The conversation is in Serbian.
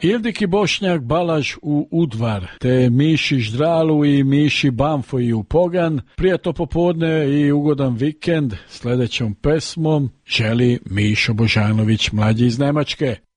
Ildiki Bošnjak Balaž u Udvar, te Miši Ždralu i Miši Banfoji u Pogan. Prijetno popodne i ugodan vikend. Sljedećom pesmom želi Mišo Božanović, mlađi iz Nemačke.